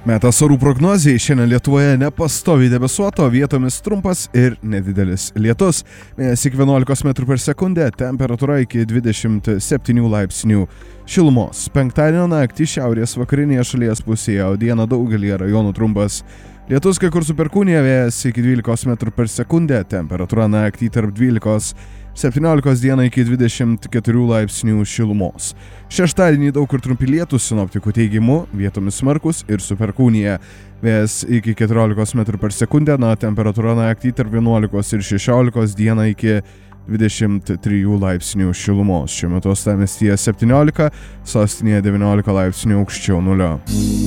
Metas orų prognozijai. Šiandien Lietuvoje nepastoviai debesuoto, vietomis trumpas ir nedidelis lietus. Vėjas iki 11 m/s, temperatūra iki 27 laipsnių šilumos. Penktadienio naktį šiaurės vakarinėje šalies pusėje, o dieną daugelyje rajonų trumpas lietus, kai kur su perkūnija, vėjas iki 12 m/s, temperatūra naktį tarp 12-17, dieną iki 24 laipsnių šilumos. Šeštadienį daug kur trumpi lietūs, sinoptikų teigimu, vietomis smarkus ir su perkūnija. Vėjas iki 14 m/s, temperatūra naktį tarp 11 ir 16, dieną iki 23 laipsnių šilumos. Šiuo metu uostamiestyje 17, sostinėje 19 laipsnių aukščiau nulio.